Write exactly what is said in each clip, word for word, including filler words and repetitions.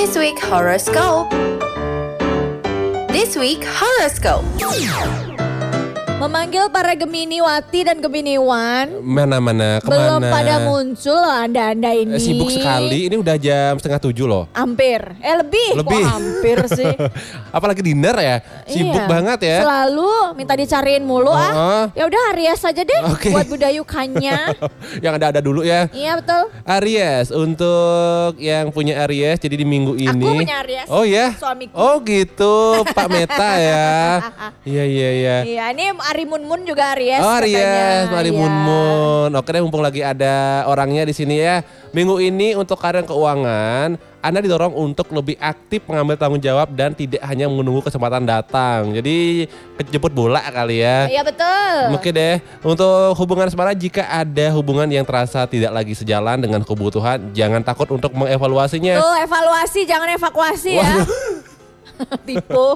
This week horoscope. This week horoscope. Memanggil para Geminiwati dan Geminiwan. Mana-mana, kemana? Belum pada muncul loh anda-anda ini. Eh, sibuk sekali, ini udah jam setengah tujuh loh. Hampir, eh lebih, Lebih. kok hampir sih. Apalagi dinner ya, sibuk Iya. banget ya. Selalu minta dicariin mulu Uh-uh. ah. Ya udah Aries aja deh Oke. buat budayukannya. Yang ada-ada dulu ya. Iya betul. Aries, untuk yang punya Aries, jadi di minggu ini. Aku punya Aries. Oh ya? Suamiku. Oh gitu, Pak Meta ya. Iya, iya, iya. Iya, ini Ari Mun Mun juga Aries. Oh katanya. Aries, Mari Iya. Mun Mun. Oke deh, mumpung lagi ada orangnya di sini ya. Minggu ini untuk karir keuangan, Anda didorong untuk lebih aktif mengambil tanggung jawab dan tidak hanya menunggu kesempatan datang. Jadi kejemput bola kali ya. Iya betul. Oke deh, untuk hubungan asmara jika ada hubungan yang terasa tidak lagi sejalan dengan kebutuhan, jangan takut untuk mengevaluasinya. Tuh evaluasi, jangan evakuasi ya. Tipu.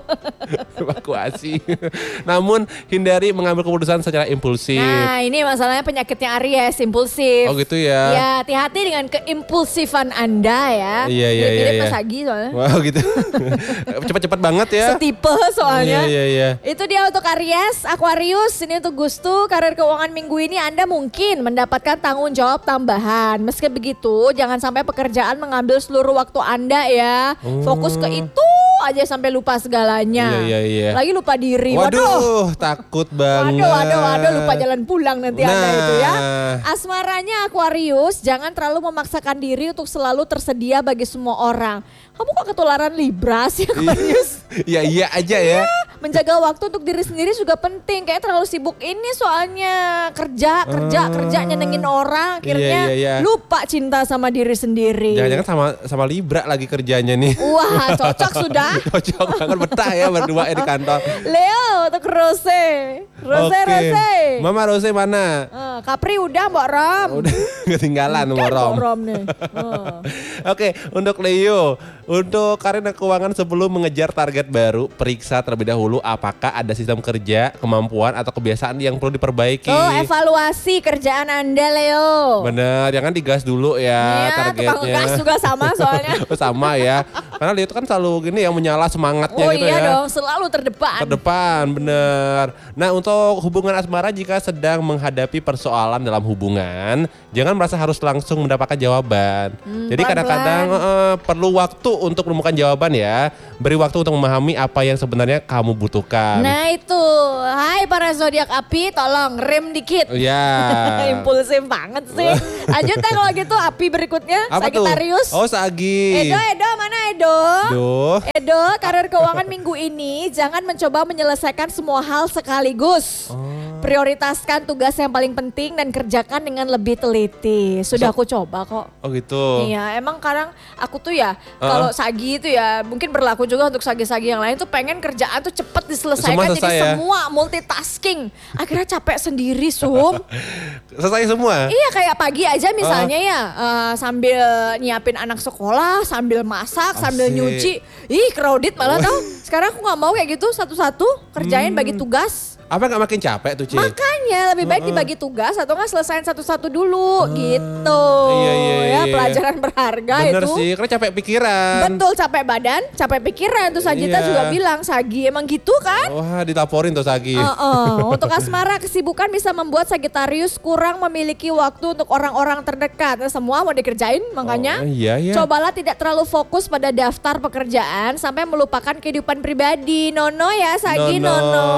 Evakuasi. Namun hindari mengambil keputusan secara impulsif. Nah ini masalahnya penyakitnya Aries, impulsif. Oh gitu ya. Ya hati-hati dengan keimpulsifan Anda ya. Iya, iya, Mirip-mirip iya, Mas iya. Agi soalnya. Wow gitu. Cepat-cepat banget ya. Setipe soalnya. Iya, iya, iya. Itu dia untuk Aries, Aquarius. Ini untuk Gustu, karir keuangan minggu ini Anda mungkin mendapatkan tanggung jawab tambahan. Meski begitu, jangan sampai pekerjaan mengambil seluruh waktu Anda ya. Fokus ke itu aja sampai lupa segalanya. Iya, iya, iya. Lagi lupa diri. Waduh, takut banget. Waduh, waduh, waduh, lupa jalan pulang nanti Anda Nah. itu ya. Asmaranya Aquarius, jangan terlalu memaksakan diri untuk selalu tersedia bagi semua orang. Kamu kok ketularan Libra sih Aquarius? Iya, iya aja ya. Menjaga waktu untuk diri sendiri juga penting. Kayak terlalu sibuk ini soalnya kerja, kerja, Ah. kerja nyenengin orang. Akhirnya Iya, iya, iya. lupa cinta sama diri sendiri. Jangan-jangan sama sama Libra lagi kerjanya nih. Wah, cocok sudah. Cocok banget, betah ya berdua ya di kantor. Leo untuk Rose. Rose, Oke. Rose. Mama Rose mana? Eh, Capri udah Mbak Ram. Udah ketinggalan nomor Kan Rom. Mbak Ram nih. Eh. Oke, untuk Leo, untuk karir dan keuangan sebelum mengejar target baru, periksa terlebih dahulu apakah ada sistem kerja, kemampuan atau kebiasaan yang perlu diperbaiki. Tuh evaluasi kerjaan Anda Leo. Bener, jangan digas dulu ya, Iya, targetnya. tukang gas juga sama soalnya. Sama ya, karena Leo itu kan selalu gini yang menyala semangatnya Oh gitu iya ya. dong, selalu terdepan. Terdepan, bener. Nah untuk hubungan asmara jika sedang menghadapi persoalan dalam hubungan, jangan merasa harus langsung mendapatkan jawaban. Hmm, Jadi kadang-kadang eh, perlu waktu untuk menemukan jawaban ya. Beri waktu untuk memahami apa yang sebenarnya kamu butuhkan. Nah itu, hai para zodiak api, tolong rem dikit. Ya. Impulsif banget sih. Lanjut deh kalau gitu api berikutnya, Apa tuh? Sagittarius. Oh Sagi. Edo, Edo mana Edo? Duh. Edo, karir keuangan minggu ini jangan mencoba menyelesaikan semua hal sekaligus. Oh. Prioritaskan tugas yang paling penting dan kerjakan dengan lebih teliti. Sudah aku coba kok. Oh gitu. Iya, emang kadang aku tuh ya kalau Sagi itu ya mungkin berlaku juga untuk Sagi-Sagi yang lain tuh pengen kerjaan tuh cepet diselesaikan Semua jadi selesai ya? semua multitasking. Akhirnya capek sendiri, Sum. Selesai semua? Iya kayak pagi aja misalnya ya eh, sambil nyiapin anak sekolah, sambil masak, sambil Asik. nyuci. Ih crowded malah tau. Sekarang aku nggak mau kayak gitu satu-satu kerjain bagi tugas. Apa gak makin capek tuh Ci? Makanya lebih baik dibagi tugas atau nggak selesain satu-satu dulu gitu. iya, iya, Ya iya. pelajaran berharga Bener itu. sih, karena capek pikiran. Betul capek badan, capek pikiran. Tuh Sagita Iya. juga bilang Sagi emang gitu kan? Wah ditaporin tuh Sagi. Uh-uh. Untuk asmara, kesibukan bisa membuat Sagittarius kurang memiliki waktu untuk orang-orang terdekat. Nah, semua mau dikerjain, makanya Oh, iya, iya. cobalah tidak terlalu fokus pada daftar pekerjaan sampai melupakan kehidupan pribadi. Nono ya Sagi, Nono. Nono.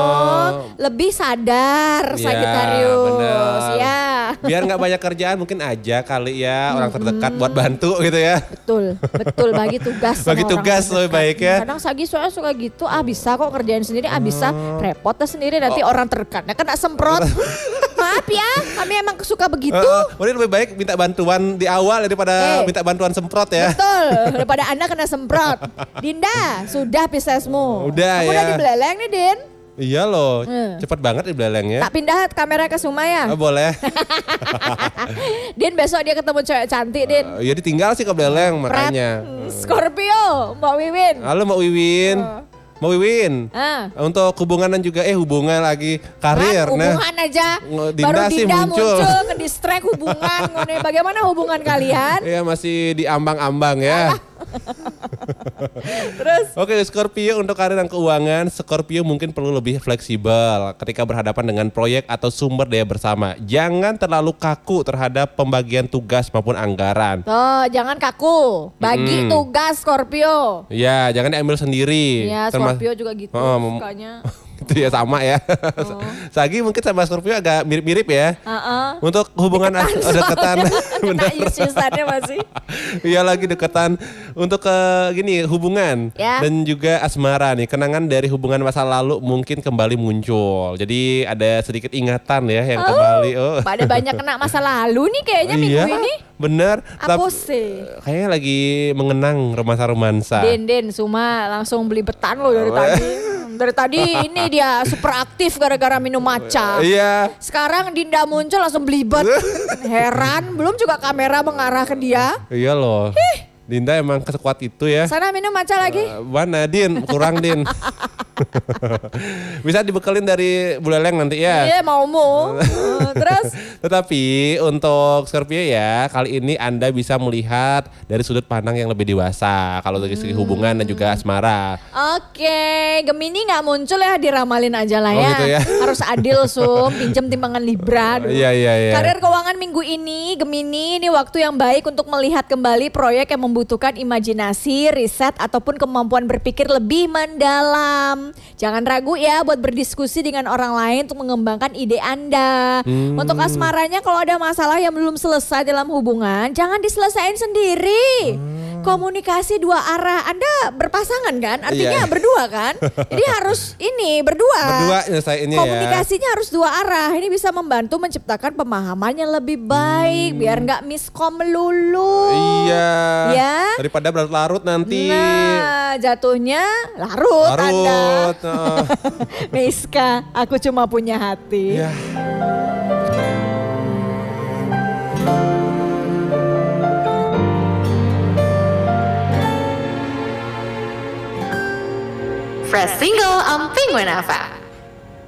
Lebih sadar Iya, Sagittarius. bener. Ya, Biar nggak banyak kerjaan mungkin aja kali ya orang terdekat buat bantu gitu ya. betul, betul bagi tugas. sama Bagi orang tugas terdekat. lebih baik ya. Kadang Sagi soalnya suka gitu, ah bisa kok kerjain sendiri, ah bisa Oh. repot dah sendiri nanti orang terdekatnya kena semprot. Maaf ya, kami emang suka begitu. Heeh, mending lebih baik minta bantuan di awal daripada Eh. minta bantuan semprot ya. Betul, daripada Anda kena semprot. Dinda, sudah pisesmu. Udah Kamu ya. udah dibeleleng nih, Din. Iya loh, Hmm. cepet banget di belelengnya. Tak pindah kamera ke Sumaya. Oh, boleh. Din besok dia ketemu cewek cantik, Din. Uh, ya ditinggal sih ke beleleng Pret. makanya. Hmm, Scorpio, Mbak Wiwin. Halo Mbak Wiwin. Oh. Mbak Wiwin. Ah. Untuk hubungan juga eh hubungan lagi karir Kan, nah. hubungan aja. Nge- Dinda Baru sih Dinda muncul. muncul, ke distract hubungan. Ngone, bagaimana hubungan kalian? Ya masih di ambang-ambang ya. Terus? Oke, Scorpio untuk karir dan keuangan, Scorpio mungkin perlu lebih fleksibel ketika berhadapan dengan proyek atau sumber daya bersama. Jangan terlalu kaku terhadap pembagian tugas maupun anggaran. Oh, jangan kaku. Bagi Mm-mm. tugas Scorpio. Ya, jangan diambil sendiri. Ya, Termas- Scorpio juga gitu Oh, mem- sukanya. Itu ya sama ya. Oh. Sagi mungkin sama Scorpio agak mirip-mirip ya. Heeh. Untuk hubungan as- oh, deketan. Kena iusisannya masih. Iya lagi deketan untuk ke gini hubungan Ya. dan juga asmara nih, kenangan dari hubungan masa lalu mungkin kembali muncul. Jadi ada sedikit ingatan ya yang Oh, kembali. Oh. Pada banyak kena masa lalu nih kayaknya minggu Iya, ini. bener. Apa Tap- sih? Kayaknya lagi mengenang romansa-romansa. Den Den Suma langsung beli betan lo dari tadi. Dari tadi ini dia super aktif gara-gara minum matcha. Iya. Sekarang Dinda muncul langsung belibet. Heran, belum juga kamera mengarah ke dia. Iya loh. Dinda emang sekuat itu ya. Sana minum matcha lagi. Eh, Mana Din? Kurang Din. Bisa dibekelin dari Buleleng nanti ya. Iya mau mau. Eh, Terus Tetapi untuk Scorpio ya, kali ini Anda bisa melihat dari sudut pandang yang lebih dewasa kalau dari segi hubungan dan juga asmara. Oke, Gemini nggak muncul ya, diramalin aja lah Oh, ya. gitu ya. Harus adil Sum, pinjam timbangan Libra. Aduh. Iya iya iya. Karir keuangan minggu ini, Gemini ini waktu yang baik untuk melihat kembali proyek yang membutuhkan imajinasi, riset ataupun kemampuan berpikir lebih mendalam. Jangan ragu ya buat berdiskusi dengan orang lain untuk mengembangkan ide Anda. Hmm. Untuk asmaranya kalau ada masalah yang belum selesai dalam hubungan, jangan diselesain sendiri. Hmm. Komunikasi dua arah. Anda berpasangan kan? Artinya Iya. berdua kan? Jadi harus ini berdua. Berdua nyelesainnya ya. Komunikasinya harus dua arah. Ini bisa membantu menciptakan pemahaman yang lebih baik biar nggak miskom melulu. Iya. Ya. Daripada berlarut-larut nanti. Nah, jatuhnya larut, Anda. Larut. oh. Miska, aku cuma punya hati. Ya. Fresh single on Penguin F M.